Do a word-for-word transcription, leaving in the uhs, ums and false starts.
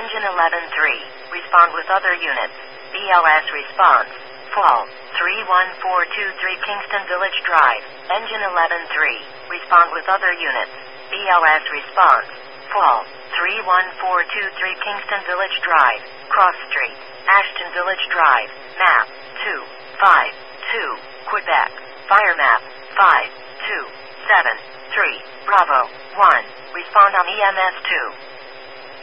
Engine eleven three. Respond with other units. B L S response. Fall. three one four two three Kingston Village Drive. Engine eleven three. Respond with other units. B L S response. Fall. three one four two three Kingston Village Drive. Cross Street. Ashton Village Drive. Map. two five two. Quebec. Fire map. five two seven three. Bravo. one. Respond on E M S two.